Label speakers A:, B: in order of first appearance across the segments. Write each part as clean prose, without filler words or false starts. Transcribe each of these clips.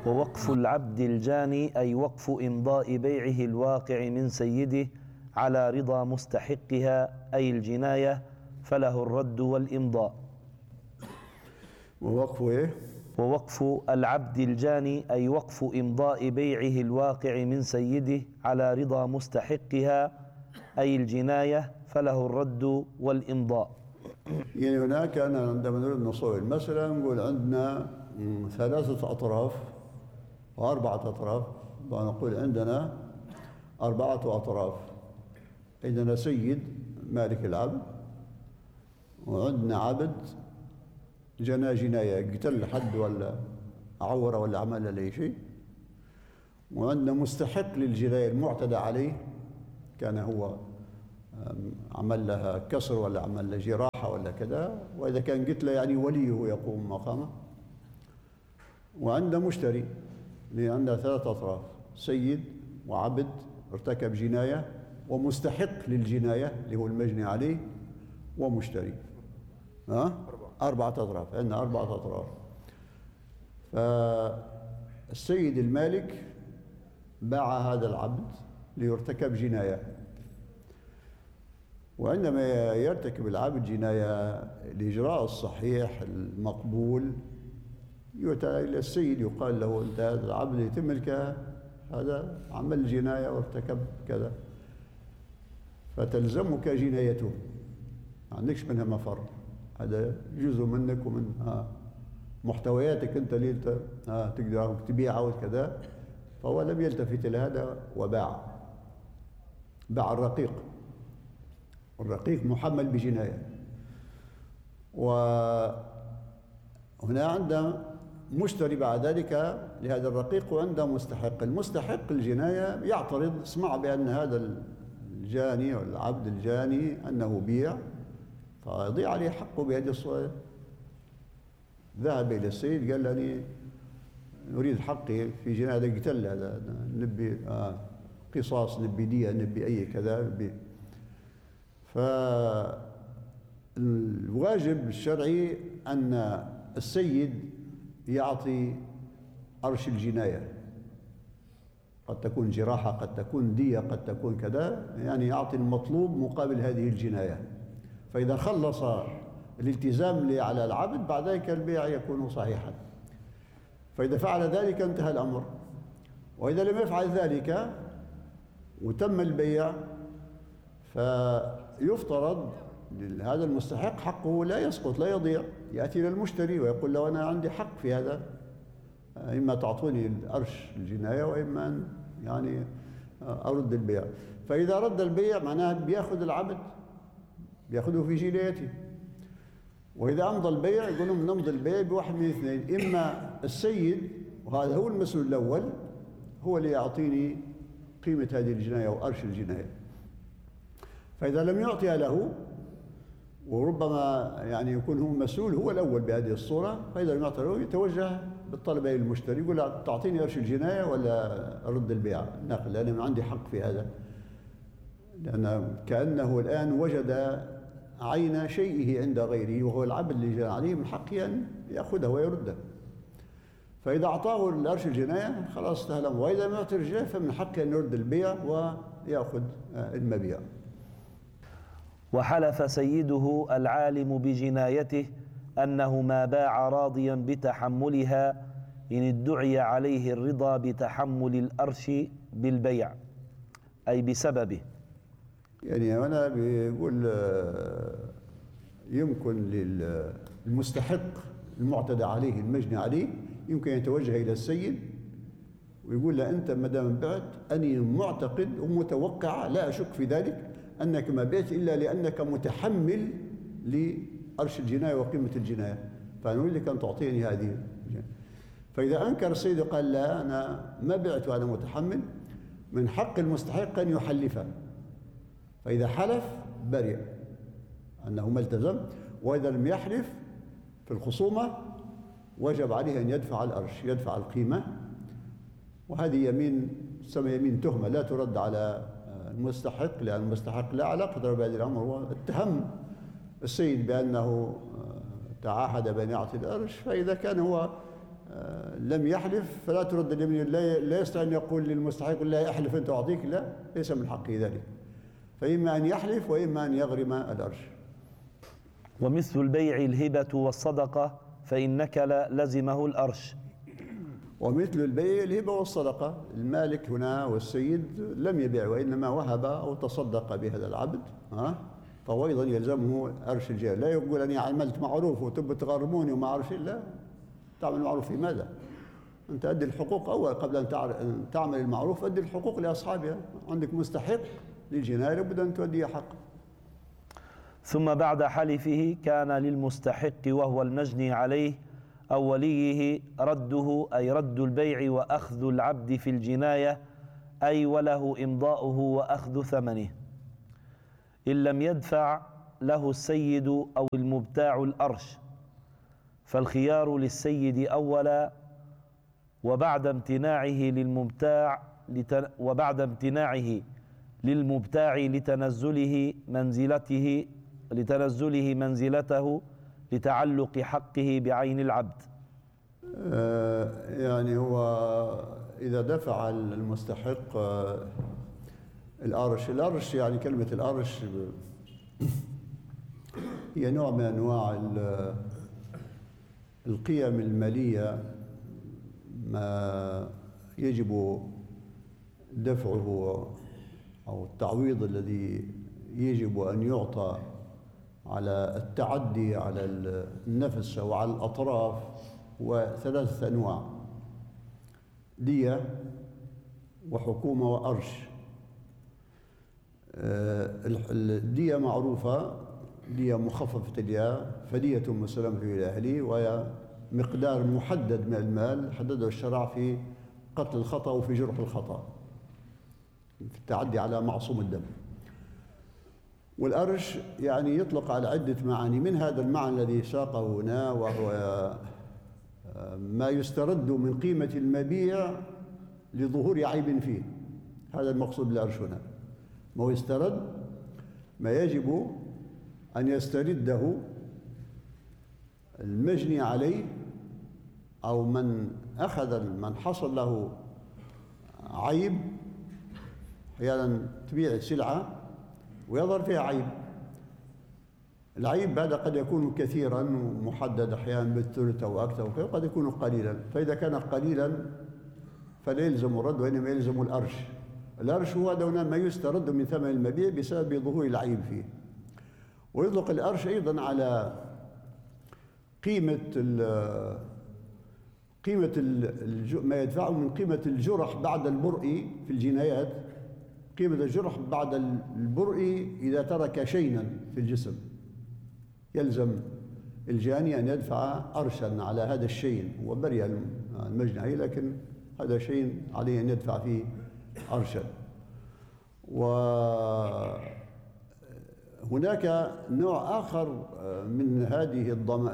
A: ووقف العبد الجاني أي وقف إمضاء بيعه الواقع من سيده على رضا مستحقها أي الجناية، فله الرد والإمضاء.
B: ووقف إيه؟
A: ووقف العبد الجاني أي وقف إمضاء بيعه الواقع من سيده على رضا مستحقها أي الجناية، فله الرد والإمضاء.
B: يعني هناك أنا عندما نريد نصوي المسألة نقول عندنا 3 أطراف و4 أطراف، ونقول عندنا 4 أطراف. عندنا سيد مالك العبد، وعندنا عبد جنى جناية قتل حد ولا عور ولا عمل له شيء، وعندنا مستحق للجناية المعتدى عليه، كان هو عمل لها كسر ولا عمل لها جراحة ولا كذا، وإذا كان قتله يعني وليه يقوم مقامه. وعندنا مشتري، اللي عندنا 3 أطراف: سيد وعبد ارتكب جناية، ومستحق للجناية اللي هو المجني عليه، ومشتري. 4 أطراف، عندنا 4 أطراف. فالسيد المالك باع هذا العبد ليرتكب جناية، وعندما يرتكب العبد جناية الإجراء الصحيح المقبول يؤتى إلى السيد يقال له: أنت هذا العبد يتم ملكه، هذا عمل جناية وارتكب كذا، فتلزمك جنايته، ما عندكش منها مفر، هذا جزء منك ومن محتوياتك أنت اللي تقدر تبيعه وكذا. فهو لم يلتفت إلى هذا وباع الرقيق، والرقيق محمل بجناية. وهنا عندنا مشتري بعد ذلك لهذا الرقيق، وعنده مستحق. المستحق الجناية يعترض، اسمع بأن هذا الجاني والعبد الجاني أنه بيع، فيضيع عليه حقه بهذه الصورة. ذهب إلى السيد قال له: نريد حقي في جناية قتل، هذا نبي قصاص، نبي دية، نبي أي كذا، نبي. فالواجب الشرعي أن السيد يعطي أرش الجناية، قد تكون جراحة، قد تكون دية، قد تكون كذا، يعني يعطي المطلوب مقابل هذه الجناية. فإذا خلص الالتزام على العبد بعد ذلك البيع يكون صحيحا. فإذا فعل ذلك انتهى الأمر. وإذا لم يفعل ذلك وتم البيع، فيفترض هذا المستحق حقه لا يسقط، لا يضيع. يأتي إلى المشتري ويقول له: أنا عندي حق في هذا، إما تعطوني الأرش الجناية وإما أن يعني أرد البيع. فإذا رد البيع معناه بيأخذ العبد، بيأخذه في جنايته. وإذا أمضى البيع يقول لهم: نمضي البيع بواحد من اثنين: إما السيد، وهذا هو المسؤول الأول، هو اللي يعطيني قيمة هذه الجناية وأرش الجناية. فإذا لم يعطيها له، وربما يعني يكون هو مسؤول هو الأول بهذه الصورة، فإذا لم يعطي له يتوجه بالطلب إلى المشتري، يقول: تعطيني أرش الجناية ولا أرد البيع نقل، لأن أنا عندي حق في هذا، لأن كأنه الآن وجد عين شيئه عند غيره، وهو العبد اللي جاء عليه، من حقه أن يأخذه ويرده. فإذا أعطاه الأرش الجناية خلاص انتهى الأمر. وإذا ما أعطي الجناية فمن حقه أن يرد البيع ويأخذ المبيع.
A: وحلف سيده العالم بجنايته أنه ما باع راضيا بتحملها إن ادعي عليه الرضا بتحمل الأرش بالبيع، أي بسببه.
B: يعني هنا بيقول يمكن للمستحق المعتدى عليه المجني عليه يمكن يتوجه إلى السيد ويقول له: أنت ما دام بعت، أني معتقد ومتوقع، لا أشك في ذلك، أنك ما بعت إلا لأنك متحمل لأرش الجناية وقيمة الجناية، فأنا أريد لك أن تعطيني هذه. فإذا أنكر السيد وقال: لا أنا ما بعت وأنا متحمل، من حق المستحق أن يحلفه. فإذا حلف برئ أنه ما التزم، وإذا لم يحلف في الخصومة وجب عليه أن يدفع الأرش، يدفع القيمة. وهذه يمين تسمى يمين تهمة، لا ترد على المستحق، لأن المستحق لا علاقة له بهذا الأمر. هو اتهم السيد بأنه تعاهد بأن يعطي الأرش، فإذا كان هو لم يحلف فلا ترد اليمين. لا يستطيع أن يقول للمستحق لا احلف أنت أعطيك، لا، ليس من حقه ذلك. فإما أن يحلف وإما أن يغرم الأرش.
A: ومثل البيع الهبة والصدقة فإن نكل لزمه الأرش.
B: ومثل البيع الهبة والصدقة، المالك هنا والسيد لم يبيع وإنما وهب أو تصدق بهذا العبد، فهو أيضا يلزمه أرش الجهة. لا يقول أني عملت معروف وتبوا تغرموني وما أعرف، لا. تعمل معروف في ماذا؟ أنت أدي الحقوق أول قبل أن تعمل المعروف، أدي الحقوق لأصحابها. عندك مستحق للجناية لابد أن تؤدي حقه.
A: ثم بعد حلفه كان للمستحق وهو المجني عليه أو وليه رده، أي رد البيع وأخذ العبد في الجناية، أي وله إمضاؤه وأخذ ثمنه، إن لم يدفع له السيد أو المبتاع الأرش، فالخيار للسيد أولا، وبعد امتناعه للمبتاع لتنزله منزلته لتعلق حقه بعين العبد.
B: يعني هو إذا دفع المستحق الأرش، يعني كلمة الأرش هي نوع من أنواع القيم المالية ما يجب دفعه أو التعويض الذي يجب أن يعطى على التعدي على النفس أو على الأطراف. وثلاثة أنواع: دية وحكومة وأرش. الدية معروفة، دية مخففة الياء، فدية مسلمة إلى أهله، وهي مقدار محدد من المال حدده الشرع في قتل الخطأ وفي جرح الخطأ، في التعدي على معصوم الدم. والأرش يعني يطلق على عدة معاني، من هذا المعنى الذي ساقه هنا، وهو ما يسترد من قيمة المبيع لظهور عيب فيه. هذا المقصود بالأرش هنا، ما يسترد، ما يجب أن يسترده المجني عليه أو من حصل له عيب. أحيانا تبيع سلعة ويظهر فيها عيب. العيب هذا قد يكون كثيرا ومحدد أحيانا بالثلث أو أكثر، وقد يكون قليلا. فإذا كان قليلا فلا يلزم الرد وإنما يلزم الأرش. الأرش هو دون ما يسترد من ثمن المبيع بسبب ظهور العيب فيه. ويطلق الأرش أيضا على ما يدفعه من قيمة الجرح بعد البرء في الجنايات. قيمة الجرح بعد البرء إذا ترك شينا في الجسم، يلزم الجاني أن يدفع أرشا على هذا الشين. هو برئ المجني عليه، لكن هذا شيء عليه أن يدفع فيه أرشا. وهناك نوع آخر من هذه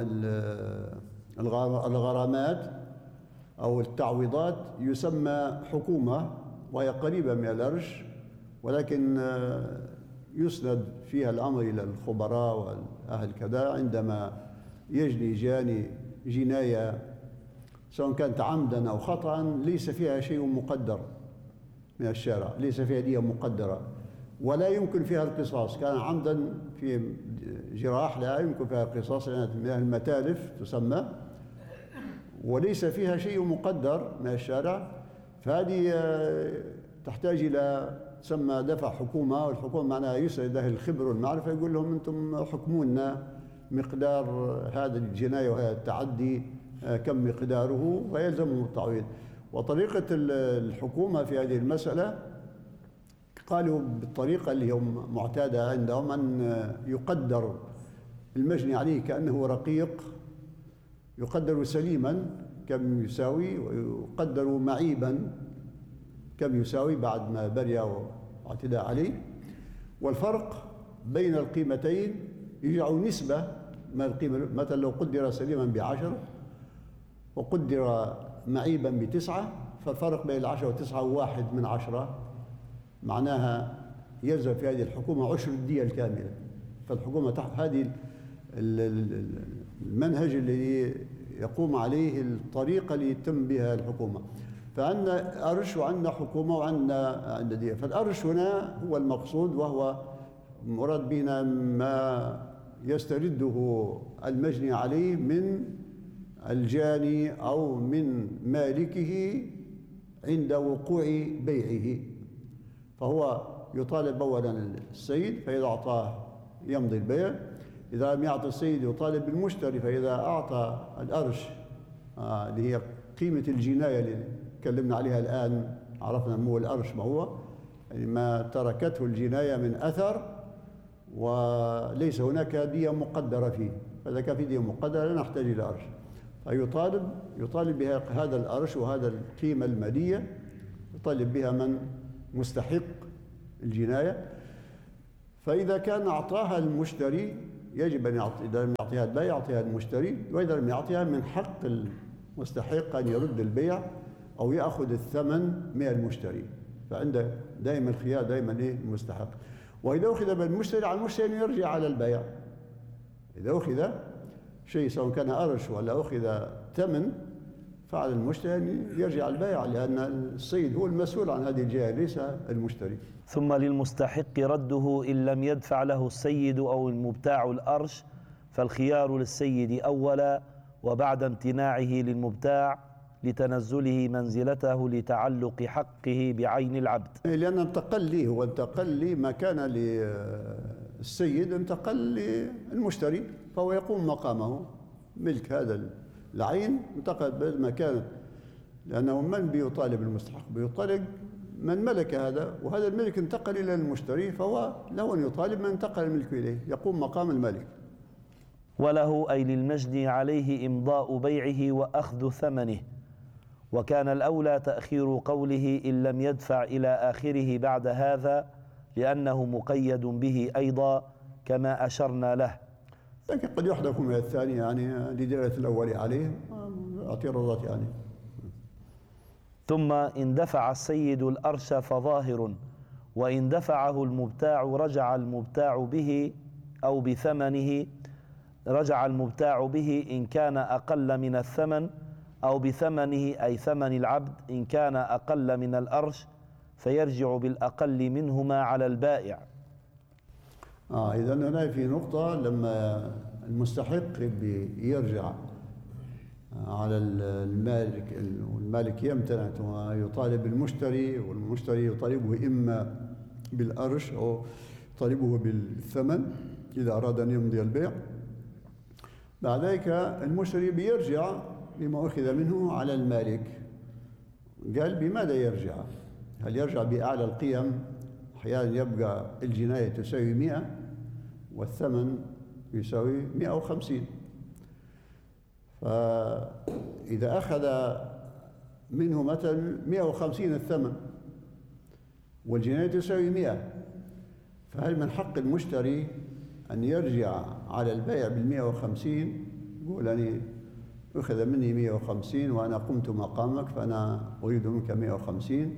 B: الغرامات أو التعويضات يسمى حكومة، وهي قريبة من الأرش، ولكن يسند فيها الأمر إلى الخبراء والأهل كذا. عندما يجني جاني جناية سواء كانت عمدا أو خطأ ليس فيها شيء مقدر من الشارع، ليس فيها دية مقدرة ولا يمكن فيها القصاص. كان عمدا في جراح لا يمكن فيها القصاص، من المتالف تسمى، وليس فيها شيء مقدر من الشارع. فهذه تحتاج إلى تسمى دفع حكومة. والحكومة معناها يسعد أهل الخبر والمعرفة، يقول لهم أنتم حكمونا مقدار هذه الجناية وهذا التعدي كم مقداره، ويلزمهم التعويض. وطريقة الحكومة في هذه المسألة قالوا بالطريقة اللي هم معتادة عندهم، أن يقدر المجني عليه كأنه رقيق، يقدر سليما كم يساوي، ويقدر معيبا كم يساوي بعد ما برئ واعتداء عليه. والفرق بين القيمتين يجعل نسبة من القيمة. مثلا لو قدر سليما ب10 وقدر معيبا ب9، فالفرق بين 10 و9 1 من 10، معناها يلزم في هذه الحكومة عشر الدية الكاملة. فالحكومة تحت هذه المنهج الذي يقوم عليه الطريقة اللي يتم بها الحكومة. فعندنا أرش وعندنا حكومة وعندنا دية. فالأرش هنا هو المقصود، وهو مراد بنا ما يسترده المجني عليه من الجاني أو من مالكه عند وقوع بيعه. فهو يطالب أولا السيد، فإذا أعطاه يمضي البيع. إذا لم يعطي السيد يطالب بالمشتري، فإذا أعطى الأرش اللي هي قيمة الجناية اللي تكلمنا عليها الآن، عرفنا ما هو الأرش، ما هو يعني ما تركته الجناية من أثر وليس هناك دية مقدرة فيه. فإذا كان في دية مقدرة لا نحتاج إلى أرش. فيطالب بهذا الأرش وهذا القيمة المالية، يطالب بها من مستحق الجناية. فإذا كان أعطاها المشتري يجب أن يعطي، إذا لم يعطيها البائع يعطيها المشتري، وإذا لم يعطيها من حق المستحق أن يرد البيع أو يأخذ الثمن من المشتري. فعنده دائما الخيار دائما المستحق. وإذا أخذ بالمشتري على المشتري أن يرجع على البيع. إذا أخذ شيء سواء كان أرش ولا أخذ ثمن فعلى المشتري أن يرجع على البيع، لأن السيد هو المسؤول عن هذه الجهة ليس المشتري.
A: ثم للمستحق رده إن لم يدفع له السيد أو المبتاع الأرش، فالخيار للسيد أولا، وبعد امتناعه للمبتاع لتنزله منزلته لتعلق حقه بعين العبد.
B: لأن انتقل لي، هو انتقل لي ما كان للسيد انتقل للمشتري، فهو يقوم مقامه ملك هذا العين، انتقل بدل ما كانت. لأنه من بيطالب المستحق؟ بيطالب من ملك هذا، وهذا الملك انتقل إلى المشتري، فهو له أن يطالب من انتقل الملك إليه، يقوم مقام الملك.
A: وله أي للمجني عليه إمضاء بيعه وأخذ ثمنه. وكان الأولى تأخير قوله إن لم يدفع إلى آخره بعد هذا، لأنه مقيد به أيضا كما أشرنا له.
B: لكن قد يحذف من الثاني يعني لدلالة الأول عليه اعتراضات يعني.
A: ثم إن دفع السيد الأرش فظاهر، وإن دفعه المبتاع رجع المبتاع به أو بثمنه، رجع المبتاع به إن كان أقل من الثمن، أو بثمنه أي ثمن العبد إن كان أقل من الأرش، فيرجع بالأقل منهما على البائع.
B: إذن هنا في نقطة، لما المستحق يرجع على المالك، والمالك يمتنع ويطالب المشتري، والمشتري يطالبه إما بالأرش أو يطالبه بالثمن إذا أراد أن يمضي البيع. بعد ذلك المشتري بيرجع بما أخذ منه على المالك. قال بماذا يرجع؟ هل يرجع بأعلى القيم؟ أحيانا يبقى الجناية تساوي 100 والثمن يساوي 150. فإذا أخذ منه مثلا 150 الثمن والجناية تساوي 100، فهل من حق المشتري أن يرجع على البيع بال150؟ يقول أنا أخذ مني 150 وأنا قمت مقامك فأنا أريد منك 150.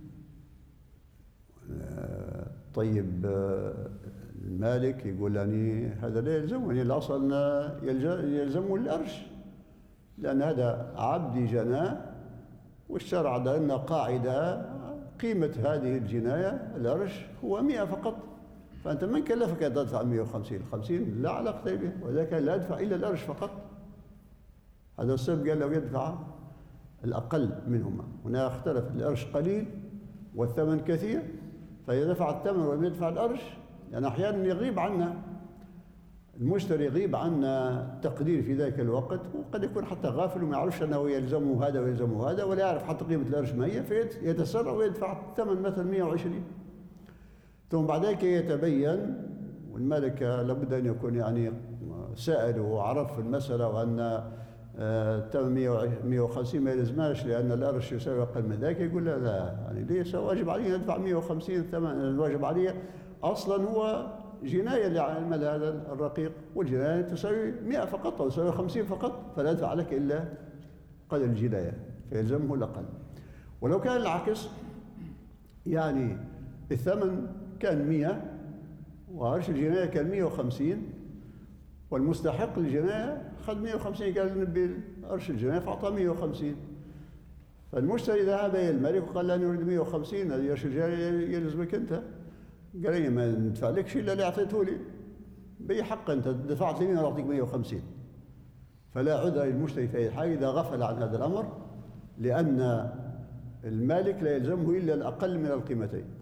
B: طيب المالك يقول يعني هذا لا يلزمني، الأصل يلزمه الأرش، لأن هذا عبدي جناه، والشرع عندنا قاعدة قيمة هذه الجناية الأرش هو 100 فقط. فأنت من كلفك أن تدفع 150؟ 50 لا علاقة به، وذلك لا يدفع إلا الأرش فقط. هذا السبب قال لو يدفع الأقل منهما. هنا اختلف، الأرش قليل والثمن كثير، فإذا دفع الثمن ولم يدفع الأرش، يعني أحيانا يغيب عنا المشتري، يغيب عنا تقدير في ذلك الوقت، وقد يكون حتى غافل وما يعرفش أنه يلزمه هذا ويلزمه هذا، ولا يعرف حتى قيمة الأرش ما هي، فيتسرع ويدفع الثمن مثلا 120. ثم بعد ذلك يتبين، والمالك لابد أن يكون يعني سائل وعرف المسألة، وأن الثمن 150 ما يلزماش لأن الأرش يساوي أقل من ذلك، يقول لا يعني ليس واجب علي أدفع 150 الثمن، الواجب علي أصلا هو جناية لعمل هذا الرقيق، والجناية تساوي 100 فقط أو تساوي 50 فقط، فلا يدفع لك إلا قدر الجناية فيلزمه الأقل. ولو كان العكس، يعني الثمن كان 100 وعرش الجناية كان 150، والمستحق للجناية أخذ 150، قال نبي قرش الجناية فأعطاه 150. فالمشتري ذهب إلى الملك وقال له أنا أريد 150، هذا قرش الجناية يلزمك أنت. قال لي ما ندفع لكش إلا اللي أعطيته لي، بأي حق أنت دفعت لي 100 وأعطيك 150. فلا عذر للمشتري في أي حال إذا غفل عن هذا الأمر، لأن المالك لا يلزمه إلا الأقل من القيمتين.